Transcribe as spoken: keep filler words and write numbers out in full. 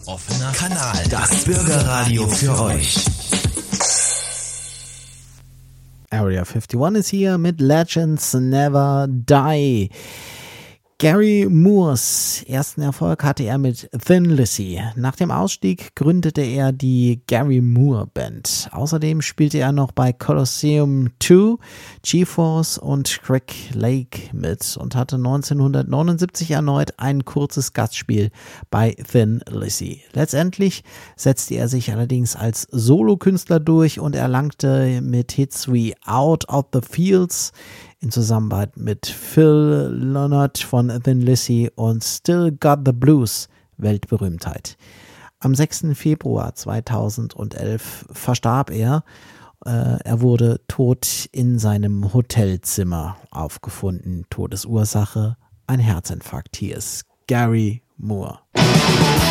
Offener Kanal, das Bürgerradio für euch. Area einundfünfzig ist hier mit Legends Never Die. Gary Moores ersten Erfolg hatte er mit Thin Lizzy. Nach dem Ausstieg gründete er die Gary Moore Band. Außerdem spielte er noch bei Colosseum zwei, G-Force und Craig Lake mit und hatte neunzehnhundertneunundsiebzig erneut ein kurzes Gastspiel bei Thin Lizzy. Letztendlich setzte er sich allerdings als Solokünstler durch und erlangte mit Hits wie Out of the Fields in Zusammenarbeit mit Phil Lynott von Thin Lizzy und Still Got the Blues Weltberühmtheit. Am sechsten Februar zweitausendelf verstarb er. Äh, er wurde tot in seinem Hotelzimmer aufgefunden. Todesursache ein Herzinfarkt. Hier ist Gary Moore.